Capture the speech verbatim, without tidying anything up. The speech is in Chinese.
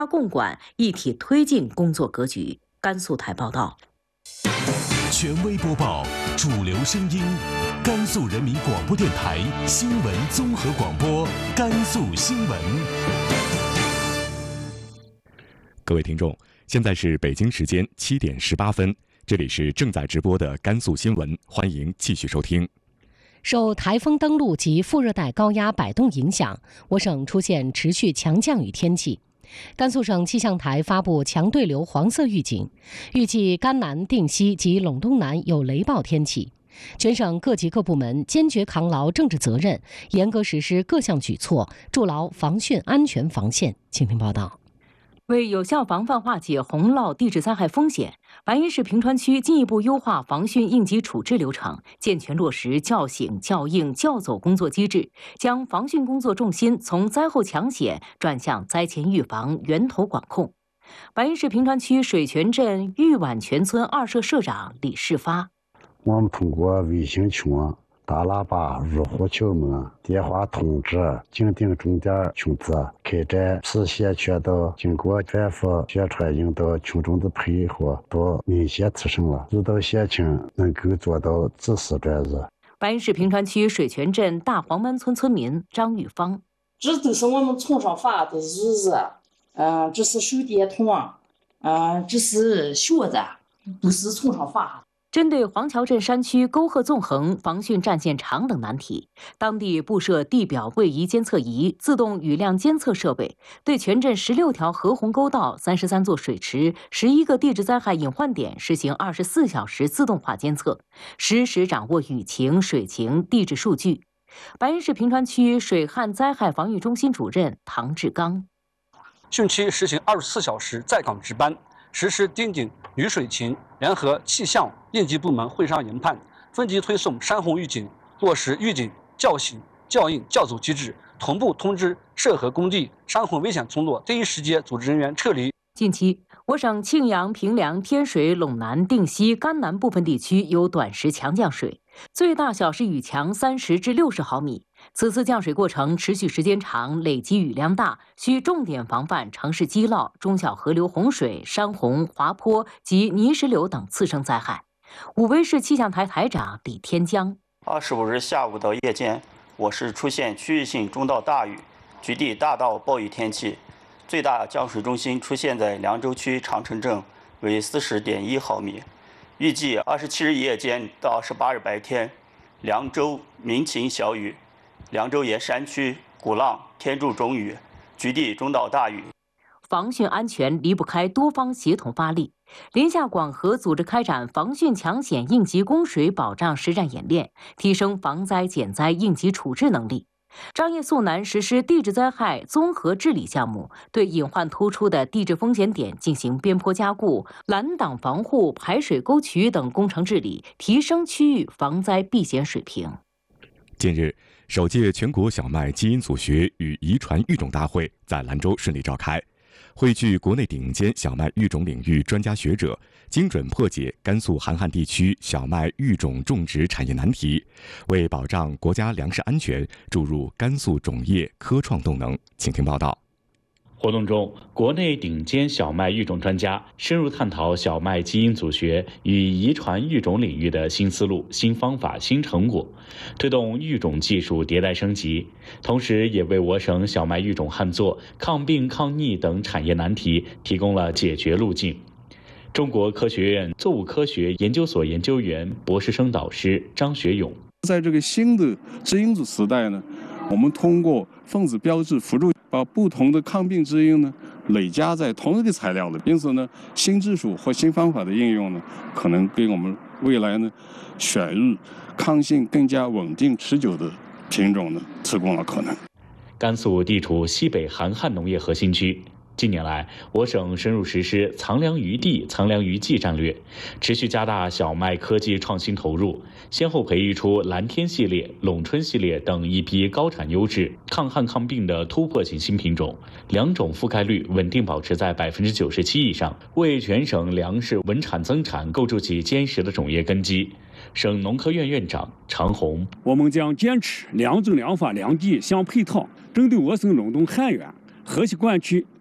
共管一体推进工作格局。甘肃台报道。 权威播报，主流声音，甘肃人民广播电台新闻综合广播，甘肃新闻。各位听众，现在是北京时间七点十八分，这里是正在直播的甘肃新闻，欢迎继续收听。 受台风登陆及副热带高压摆动影响，我省出现持续强降雨天气。甘肃省气象台发布强对流黄色预警，预计甘南、定西及陇东南有雷暴天气。全省各级各部门坚决扛牢政治责任，严格实施各项举措，筑牢防汛安全防线。请听报道。 为有效防范化解洪涝地质灾害风险，白银市平川区进一步优化防汛应急处置流程，健全落实叫醒、叫应、叫走工作机制，将防汛工作重心从灾后抢险转向灾前预防、源头管控。白银市平川区水泉镇玉碗泉村二社社长李世发： 我们通过微信群、大喇叭、入户敲门、电话通知、警定重点群组开展实现全道，经过反复宣传引导，群众的配合都明显提升了，指导县情能够做到指示专日。 白银市平川区水泉镇大黄湾村村民张玉芳： 这都是我们从上发的日子，嗯、呃，这是手电筒，嗯、呃，这是靴子，都是从上发。 针对黄桥镇山区沟壑纵横、防汛战线长等难题，当地布设地表位移监测仪、自动雨量监测设备，对全镇十六条河洪沟道、三十三座水池、十一个地质灾害隐患点实行二十四小时自动化监测，实时掌握雨情、水情、地质数据。白银市平川区水旱灾害防御中心主任唐志刚： 汛期实行二十四小时在岗值班，实施盯紧雨水情，联合气象、应急部门会商研判，分级推送山洪预警，落实预警、叫醒、叫应、叫走机制，同步通知涉河工地、山洪危险村落第一时间组织人员撤离。 近期，我省庆阳、平凉、天水、陇南、定西、甘南部分地区有短时强降水，最大小时雨强三十至六十毫米。此次降水过程持续时间长，累积雨量大，需重点防范城市积涝、中小河流洪水、山洪、滑坡及泥石流等次生灾害。武威市气象台台长李天江： 二十五日下午到夜间，我市出现区域性中到大雨，局地大到暴雨天气，最大降水中心出现在凉州区长城镇，为四十点一毫米。预计二十七日夜间到二十八日白天，凉州民情小雨，凉州沿山区鼓浪天助中雨，局地中到大雨。 防汛安全离不开多方协同发力。临夏广河组织开展防汛抢险应急供水保障实战演练，提升防灾减灾应急处置能力。张掖肃南实施地质灾害综合治理项目，对隐患突出的地质风险点进行边坡加固、拦挡防护、排水沟渠等工程治理，提升区域防灾避险水平。 近日，首届全国小麦基因组学与遗传育种大会在兰州顺利召开，汇聚国内顶尖小麦育种领域专家学者，精准破解甘肃寒旱地区小麦育种种植产业难题，为保障国家粮食安全注入甘肃种业科创动能。请听报道。 活动中，国内顶尖小麦育种专家深入探讨小麦基因组学与遗传育种领域的新思路、新方法、新成果，推动育种技术迭代升级，同时也为我省小麦育种旱作、抗病抗逆等产业难题提供了解决路径。中国科学院作物科学研究所研究员、博士生导师张学勇： 在这个新的基因组时代呢，我们通过分子标志辅助，把不同的抗病基因呢累加在同一个材料里，因此呢，新技术或新方法的应用呢，可能给我们未来呢选育抗性更加稳定持久的品种呢提供了可能。 甘肃地处西北寒旱农业核心区。近年来，我省深入实施藏粮于地、藏粮于技战略，持续加大小麦科技创新投入，先后培育出蓝天系列、陇春系列等一批高产优质、抗旱抗病的突破性新品种，两种覆盖率稳定保持在百分之九十七以上，为全省粮食稳产增产构筑起坚实的种业根基。省农科院院长常红： 我们将坚持两种粮法两地相配套，针对我省陇东汉源、河西灌区